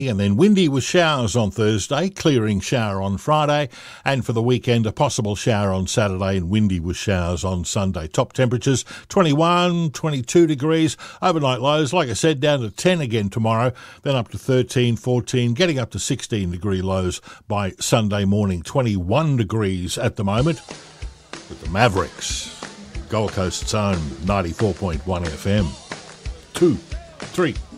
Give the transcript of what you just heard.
And then windy with showers on Thursday, clearing shower on Friday, and for the weekend a possible shower on Saturday and windy with showers on Sunday. Top temperatures 21, 22 degrees, overnight lows, like I said, down to 10 again tomorrow, then up to 13, 14, getting up to 16 degree lows by Sunday morning. 21 degrees at the moment with the Mavericks, Gold Coast's own 94.1 FM. 2, 3.